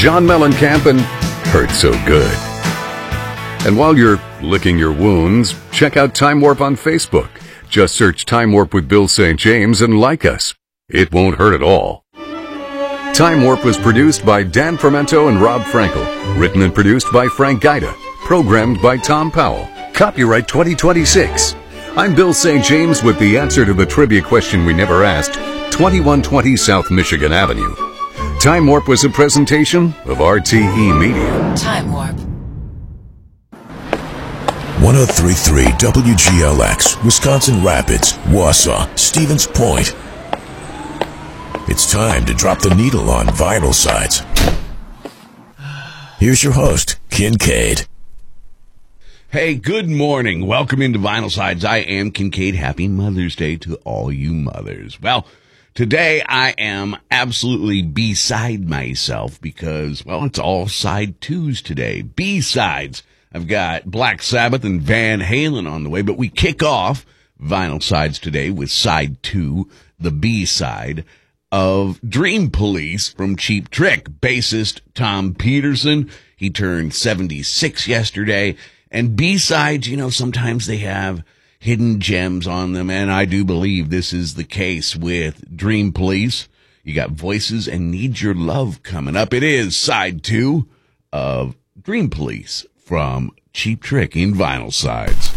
John Mellencamp and Hurt So Good. And while you're licking your wounds, check out Time Warp on Facebook. Just search Time Warp with Bill St. James and like us. It won't hurt at all. Time Warp was produced by Dan Fermento and Rob Frankel. Written and produced by Frank Gaida. Programmed by Tom Powell. Copyright 2026. I'm Bill St. James with the answer to the trivia question we never asked. 2120 South Michigan Avenue. Time Warp was a presentation of RTE Media. Time Warp. 1033 WGLX, Wisconsin Rapids, Wausau, Stevens Point. It's time to drop the needle on Vinyl Sides. Here's your host, Kincaid. Hey, good morning. Welcome into Vinyl Sides. I am Kincaid. Happy Mother's Day to all you mothers. Well, today I am absolutely beside myself because, well, it's all side twos today. B-sides. I've got Black Sabbath and Van Halen on the way, but we kick off Vinyl Sides today with side two, the B-side of Dream Police from Cheap Trick. Bassist Tom Peterson, he turned 76 yesterday. And B-sides, you know, sometimes they have hidden gems on them, and I do believe this is the case with Dream Police. You got Voices and Need Your Love coming up. It is side two of Dream Police from Cheap Trick in Vinyl Sides.